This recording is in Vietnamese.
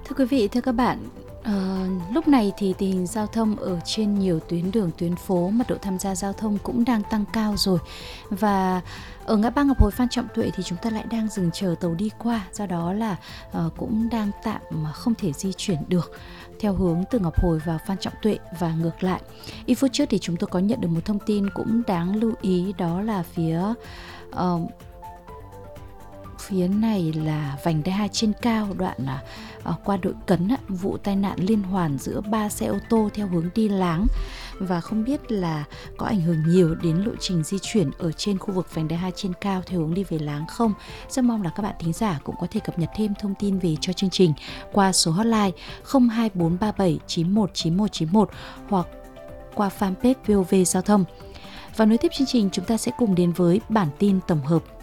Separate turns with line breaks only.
Thưa quý vị, thưa các bạn, lúc này thì tình hình giao thông ở trên nhiều tuyến đường, tuyến phố, mật độ tham gia giao thông cũng đang tăng cao rồi. Và ở ngã ba Ngọc Hồi Phan Trọng Tuệ thì chúng ta lại đang dừng chờ tàu đi qua, do đó là cũng đang tạm mà không thể di chuyển được theo hướng từ Ngọc Hồi vào Phan Trọng Tuệ và ngược lại. Ít phút trước thì chúng tôi có nhận được một thông tin cũng đáng lưu ý, đó là phía này là vành đai 2 trên cao, đoạn qua Đội Cấn, vụ tai nạn liên hoàn giữa 3 xe ô tô theo hướng đi Láng, và không biết là có ảnh hưởng nhiều đến lộ trình di chuyển ở trên khu vực vành đai 2 trên cao theo hướng đi về Láng không. Rất mong là các bạn thính giả cũng có thể cập nhật thêm thông tin về cho chương trình qua số hotline 02437 919191 hoặc qua fanpage VOV Giao thông. Và nối tiếp chương trình, chúng ta sẽ cùng đến với bản tin tổng hợp